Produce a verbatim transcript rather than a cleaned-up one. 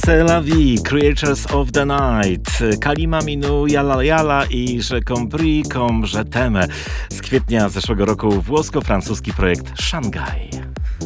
C'est la vie, Creatures of the Night, Kalima Minu, Yala Yala i Je compris comme je t'aime. Z kwietnia zeszłego roku włosko-francuski projekt Shanghai.